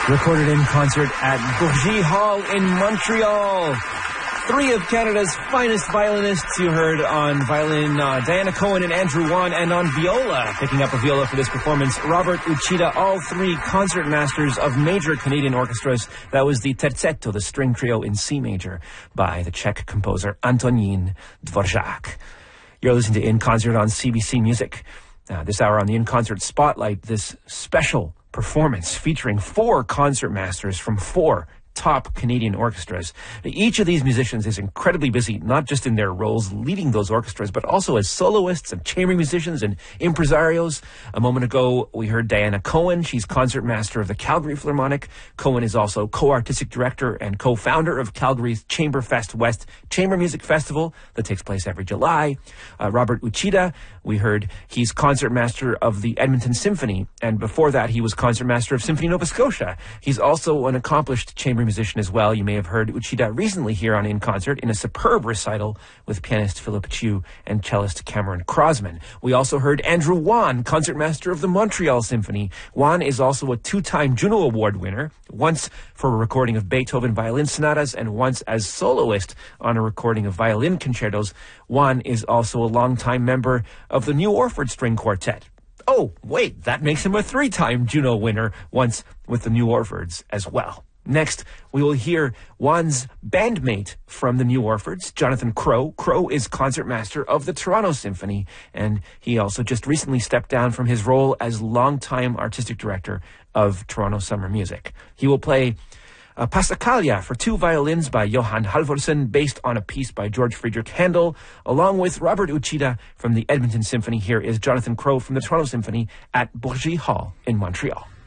Recorded in concert at Bourget Hall in Montreal. Three of Canada's finest violinists you heard on violin, Diana Cohen and Andrew Wan, and on viola, picking up a viola for this performance, Robert Uchida, all three concert masters of major Canadian orchestras. That was the Terzetto, the string trio in C major, by the Czech composer Antonín Dvořák. You're listening to In Concert on CBC Music. This hour on the In Concert Spotlight, this special performance featuring four concert masters from four top Canadian orchestras. Each of these musicians is incredibly busy, not just in their roles leading those orchestras, but also as soloists and chamber musicians and impresarios. A moment ago, we heard Diana Cohen. She's concertmaster of the Calgary Philharmonic. Cohen is also co-artistic director and co-founder of Calgary's Chamberfest West Chamber Music Festival that takes place every July. Robert Uchida, we heard he's concertmaster of the Edmonton Symphony, and before that he was concertmaster of Symphony Nova Scotia. He's also an accomplished chamber musician as well. You may have heard Uchida recently here on In Concert in a superb recital with pianist Philip Chu and cellist Cameron Crosman. We also heard Andrew Wan, concertmaster of the Montreal Symphony. Wan is also a two-time Juno Award winner, once for a recording of Beethoven violin sonatas and once as soloist on a recording of violin concertos. Wan is also a longtime member of the New Orford String Quartet. Oh, wait, that makes him a three-time Juno winner, once with the New Orfords as well. Next, we will hear Wan's bandmate from the New Orfords, Jonathan Crow. Crow is concertmaster of the Toronto Symphony, and he also just recently stepped down from his role as longtime artistic director of Toronto Summer Music. He will play Passacaglia for two violins by Johann Halvorsen, based on a piece by George Friedrich Handel, along with Robert Uchida from the Edmonton Symphony. Here is Jonathan Crow from the Toronto Symphony at Bourget Hall in Montreal.